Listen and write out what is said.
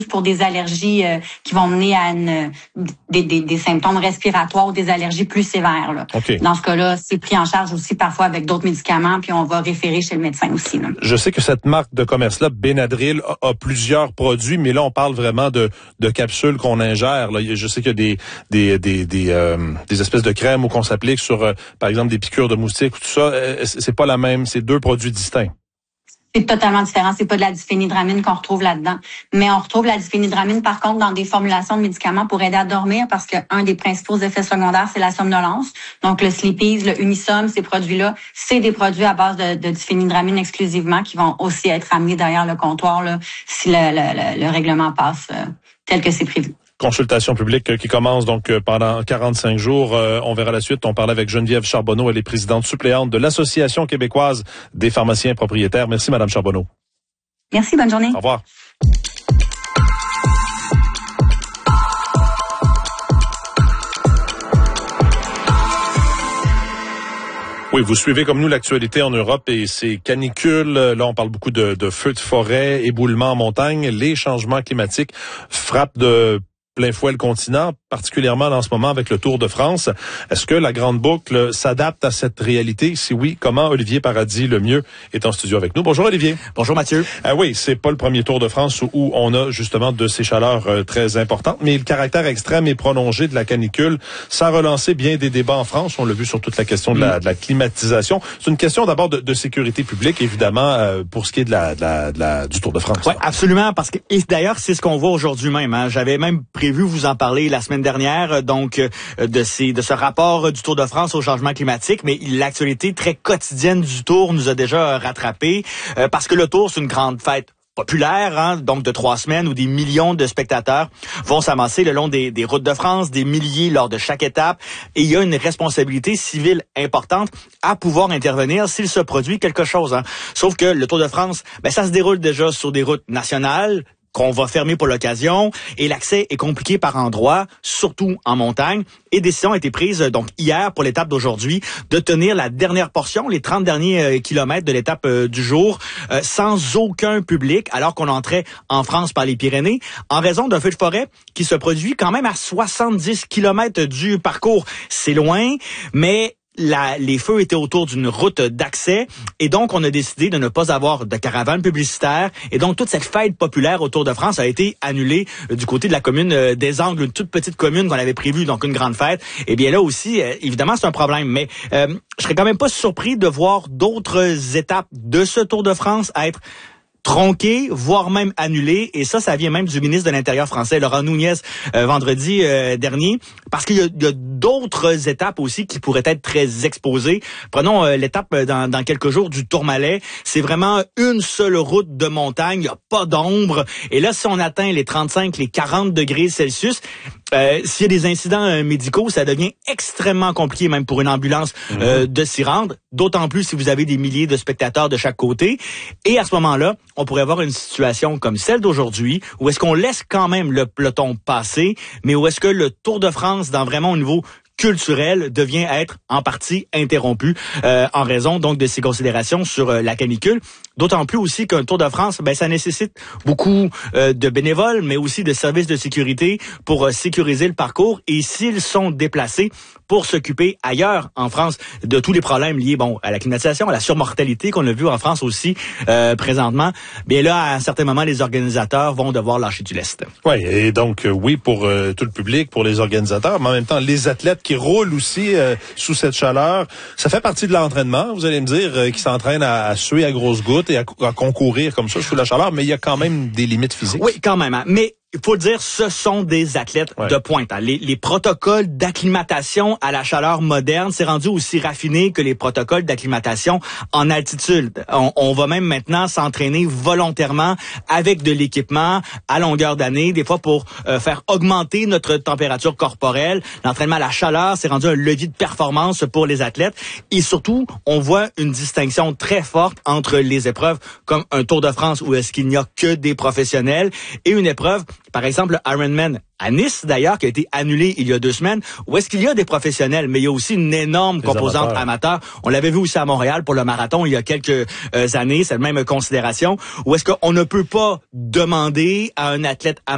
pour des allergies qui vont mener à des symptômes respiratoires ou des allergies plus sévères. Là. Okay. Dans ce cas-là, c'est pris en charge aussi parfois avec d'autres médicaments, puis on va référer chez le médecin aussi. Là. Je sais que cette marque de commerce-là, Benadryl, a plusieurs produits, mais là, on parle vraiment de capsules qu'on ingère. Là. Je sais qu'il y a des espèces de crèmes où qu'on s'applique sur, par exemple, des piqûres de moustiques ou tout ça. C'est pas la même, c'est deux produits distincts. C'est totalement différent. C'est pas de la diphénidramine qu'on retrouve là-dedans. Mais on retrouve la diphénidramine, par contre, dans des formulations de médicaments pour aider à dormir parce qu'un des principaux effets secondaires, c'est la somnolence. Donc, le Sleepies, le Unisom, ces produits-là, c'est des produits à base de diphénidramine exclusivement qui vont aussi être amenés derrière le comptoir là, si le règlement passe tel que c'est prévu. Consultation publique qui commence donc pendant 45 jours. On verra la suite. On parlait avec Geneviève Charbonneau. Elle est présidente suppléante de l'Association québécoise des pharmaciens propriétaires. Merci, Madame Charbonneau. Merci, bonne journée. Au revoir. Oui, vous suivez comme nous l'actualité en Europe et ces canicules. Là, on parle beaucoup de feux de forêt, éboulements en montagne. Les changements climatiques frappent de plein fouet le continent, particulièrement en ce moment avec le Tour de France. Est-ce que la Grande Boucle s'adapte à cette réalité? Si oui, comment? Olivier Paradis, le mieux, est en studio avec nous. Bonjour Olivier. Bonjour Mathieu. Oui, c'est pas le premier Tour de France où on a justement de ces chaleurs très importantes, mais le caractère extrême et prolongé de la canicule, ça a relancé bien des débats en France. On l'a vu sur toute la question de la climatisation. C'est une question d'abord de sécurité publique, évidemment, pour ce qui est du Tour de France. Oui, absolument, parce que et d'ailleurs, c'est ce qu'on voit aujourd'hui même. Hein. J'avais même prévu vous en parler la semaine dernière, donc de ce rapport du Tour de France au changement climatique, mais l'actualité très quotidienne du Tour nous a déjà rattrapés, parce que le Tour, c'est une grande fête populaire, hein, donc de 3 semaines où des millions de spectateurs vont s'amasser le long des routes de France, des milliers lors de chaque étape, et il y a une responsabilité civile importante à pouvoir intervenir s'il se produit quelque chose. Hein. Sauf que le Tour de France, ça se déroule déjà sur des routes nationales, qu'on va fermer pour l'occasion, et l'accès est compliqué par endroits, surtout en montagne. Et décision a été prise donc hier pour l'étape d'aujourd'hui de tenir la dernière portion, les 30 derniers kilomètres de l'étape du jour, sans aucun public, alors qu'on entrait en France par les Pyrénées, en raison d'un feu de forêt qui se produit quand même à 70 kilomètres du parcours. C'est loin, mais les feux étaient autour d'une route d'accès et donc on a décidé de ne pas avoir de caravane publicitaire et donc toute cette fête populaire autour de France a été annulée du côté de la commune des Angles, une toute petite commune qu'on avait prévue, donc une grande fête. Et bien là aussi, évidemment, c'est un problème, mais je serais quand même pas surpris de voir d'autres étapes de ce Tour de France être tronqué, voire même annulé, et ça vient même du ministre de l'Intérieur français, Laurent Nunez, vendredi dernier, parce qu'il y a d'autres étapes aussi qui pourraient être très exposées. Prenons l'étape dans quelques jours du Tourmalet. C'est vraiment une seule route de montagne, il n'y a pas d'ombre, et là, si on atteint les 35, les 40 degrés Celsius, s'il y a des incidents médicaux, ça devient extrêmement compliqué, même pour une ambulance, de s'y rendre, d'autant plus si vous avez des milliers de spectateurs de chaque côté. Et à ce moment-là, on pourrait avoir une situation comme celle d'aujourd'hui, où est-ce qu'on laisse quand même le peloton passer, mais où est-ce que le Tour de France, dans vraiment au niveau culturel, devient être en partie interrompu en raison donc de ces considérations sur la canicule. D'autant plus aussi qu'un Tour de France, ça nécessite beaucoup de bénévoles, mais aussi de services de sécurité pour sécuriser le parcours. Et s'ils sont déplacés pour s'occuper ailleurs en France de tous les problèmes liés à la climatisation, à la surmortalité qu'on a vu en France aussi présentement, bien là, à un certain moment, les organisateurs vont devoir lâcher du lest. Oui, et donc oui, pour tout le public, pour les organisateurs, mais en même temps, les athlètes qui roulent aussi sous cette chaleur, ça fait partie de l'entraînement, vous allez me dire, qui s'entraînent à suer à grosses gouttes et à concourir comme ça sous la chaleur, mais il y a quand même des limites physiques. Oui, quand même, hein. Mais il faut le dire, ce sont des athlètes de pointe. Hein. Les protocoles d'acclimatation à la chaleur moderne, c'est rendu aussi raffiné que les protocoles d'acclimatation en altitude. On va même maintenant s'entraîner volontairement avec de l'équipement à longueur d'année, des fois pour faire augmenter notre température corporelle. L'entraînement à la chaleur, c'est rendu un levier de performance pour les athlètes. Et surtout, on voit une distinction très forte entre les épreuves comme un Tour de France où est-ce qu'il n'y a que des professionnels et une épreuve, par exemple, le Ironman à Nice, d'ailleurs, qui a été annulé il y a 2 semaines, où est-ce qu'il y a des professionnels, mais il y a aussi une énorme composante amateur. On l'avait vu aussi à Montréal pour le marathon il y a quelques années, c'est la même considération, où est-ce qu'on ne peut pas demander à un athlète amateur